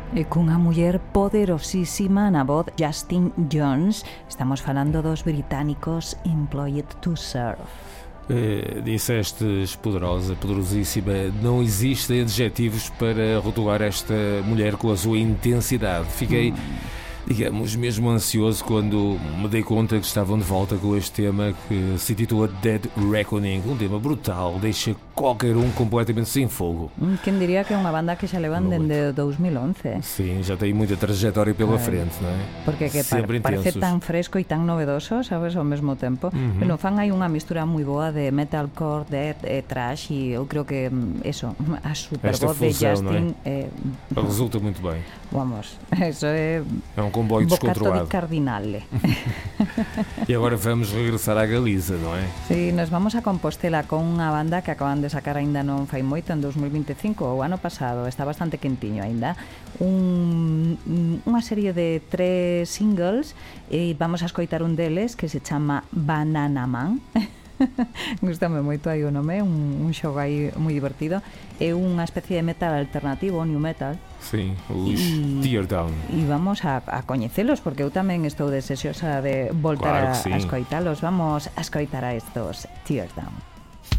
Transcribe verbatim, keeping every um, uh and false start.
E cunha muller poderosísima na voz, Justin Jones. Estamos falando dos británicos Employed to Serve. Uh, dissestes poderosa, poderosíssima. Não existem adjetivos para rotular esta mulher com a sua intensidade. Fiquei, hum. digamos, mesmo ansioso quando me dei conta que estavam de volta com este tema que se intitula Dead Reckoning. Um tema brutal, deixa qualquer um completamente sem fogo. Quem diria que é uma banda que já levan desde dois mil e onze? Sim, já tem muita trajetória pela Ai. frente, não é? Porque que par, parece tan fresco e tan novedoso, sabes, ao mesmo tempo. Uhum. Bueno, fan hai unha mistura moi boa de metalcore, death e trash, e eu creo que eso, a super Esta voz de fusão, Justin é? É, resulta muito bem. Vamos, eso é é um comboio descontrolado. Bocato di cardinale. E agora vamos regressar à Galiza, non é? Sí, nos vamos a Compostela con unha banda que acaban de sacar aínda non fai moito, en dos mil e vinte e cinco, o ano pasado, está bastante quentiño aínda, un, unha serie de tres singles, e vamos a escoitar un deles que se chama Banana Man. Gústame moito aí o nome, un, un xogo aí moi divertido. É unha especie de metal alternativo, new metal. Sí, os Teardown. E vamos a, a coñecelos, porque eu tamén estou deseosa de voltar claro a, sí. a escoitalos. Vamos a escoitar a estos Teardown.